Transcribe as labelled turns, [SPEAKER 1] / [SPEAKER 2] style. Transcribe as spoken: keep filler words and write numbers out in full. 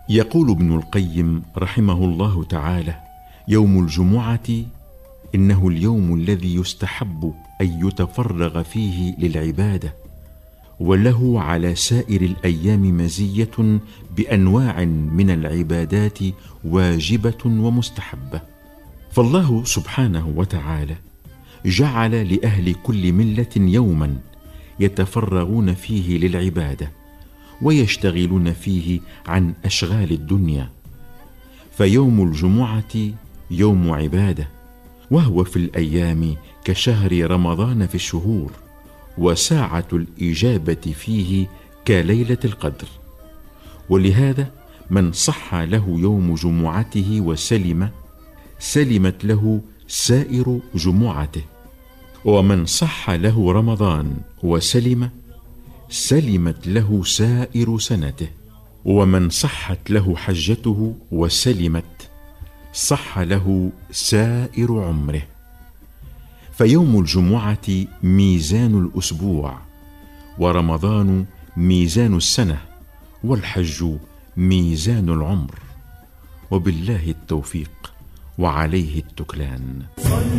[SPEAKER 1] يقول ابن القيم رحمه الله تعالى: يوم الجمعة إنه اليوم الذي يستحب أن يتفرغ فيه للعبادة، وله على سائر الأيام مزية بأنواع من العبادات واجبة ومستحبة. فالله سبحانه وتعالى جعل لأهل كل ملة يوما يتفرغون فيه للعبادة ويشتغلون فيه عن أشغال الدنيا، فيوم الجمعة يوم عبادة، وهو في الأيام كشهر رمضان في الشهور، وساعة الإجابة فيه كليلة القدر. ولهذا من صح له يوم جمعته وسلم سلمت له سائر جمعته، ومن صح له رمضان وسلم سلمت له سائر سنته، ومن صحت له حجته وسلمت صح له سائر عمره. فيوم الجمعة ميزان الأسبوع، ورمضان ميزان السنة، والحج ميزان العمر. وبالله التوفيق وعليه التكلان.